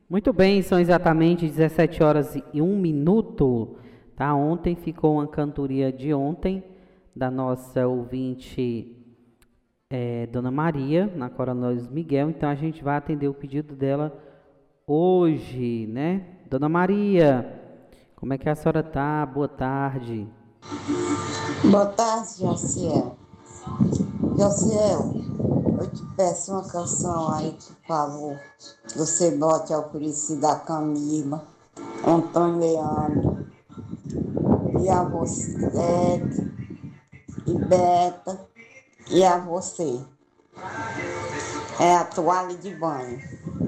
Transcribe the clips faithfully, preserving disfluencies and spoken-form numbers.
Muito bem, são exatamente dezessete horas e um minuto, tá? Ontem ficou uma cantoria de ontem, da nossa ouvinte, eh, Dona Maria, na Coronel Miguel, então a gente vai atender o pedido dela hoje, né? Dona Maria, como é que a senhora tá? Boa tarde. Boa tarde, Josiel. Josiel, eu te peço uma canção aí, por favor. Que você bote ao Curici da Camila, Antônio Leandro, e a você, e Beta, e a você. É a toalha de banho.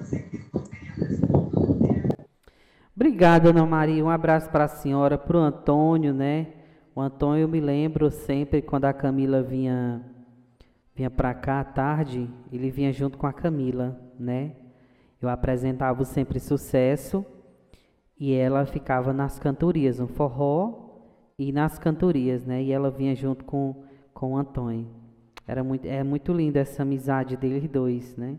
Obrigada, Dona Maria. Um abraço para a senhora, para o Antônio, né? O Antônio, eu me lembro sempre quando a Camila vinha, vinha para cá à tarde, ele vinha junto com a Camila, né? Eu apresentava o Sempre Sucesso e ela ficava nas cantorias, no forró e nas cantorias, né? E ela vinha junto com, com o Antônio. Era muito, é muito linda essa amizade deles dois, né?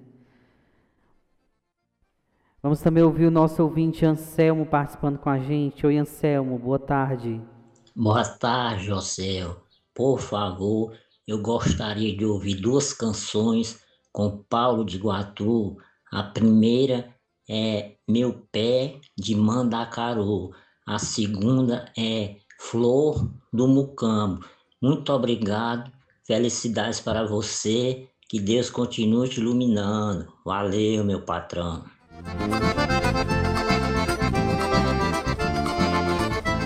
Vamos também ouvir o nosso ouvinte Anselmo participando com a gente. Oi, Anselmo, boa tarde. Boa tarde, José. Por favor, eu gostaria de ouvir duas canções com Paulo de Guatu. A primeira é Meu Pé de Mandacaru. A segunda é Flor do Mucambo. Muito obrigado. Felicidades para você. Que Deus continue te iluminando. Valeu, meu patrão.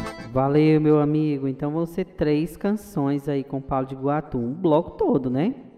Valeu, meu amigo. Então vão ser três canções aí com Paulo de Guatu, um bloco todo, né?